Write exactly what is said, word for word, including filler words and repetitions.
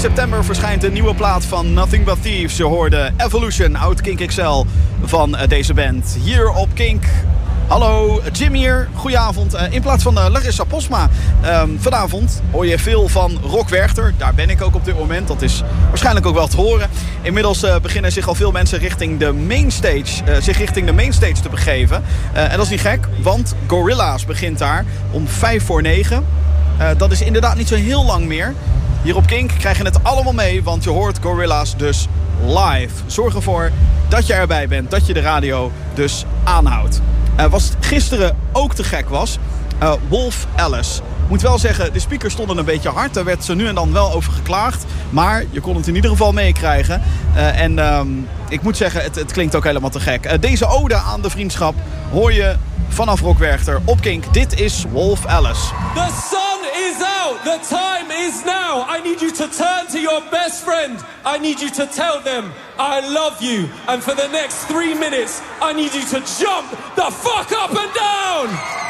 september verschijnt een nieuwe plaat van Nothing But Thieves. Je hoorde Evolution, oud Kink X L van uh, deze band. Hier op Kink. Hallo, Jim hier. Goedenavond. Uh, in plaats van uh, Larissa Posma. Um, vanavond hoor je veel van Rock Werchter. Daar ben ik ook op dit moment. Dat is waarschijnlijk ook wel te horen. Inmiddels uh, beginnen zich al veel mensen richting de mainstage, uh, zich richting de mainstage te begeven. Uh, en dat is niet gek, want Gorillaz begint daar om vijf voor negen. Uh, dat is inderdaad niet zo heel lang meer. Hier op Kink krijg je het allemaal mee, want je hoort Gorillaz dus live. Zorg ervoor dat je erbij bent, dat je de radio dus aanhoudt. Uh, was het gisteren ook te gek was, uh, Wolf Alice. Ik moet wel zeggen, de speakers stonden een beetje hard. Daar werd ze nu en dan wel over geklaagd. Maar je kon het in ieder geval meekrijgen. Uh, en um, ik moet zeggen, het, het klinkt ook helemaal te gek. Uh, deze ode aan de vriendschap hoor je vanaf Rock Werchter op Kink. Dit is Wolf Alice. The sun is out. The time is now. I need you to turn to your best friend. I need you to tell them I love you. And for the next three minutes, I need you to jump the fuck up and down.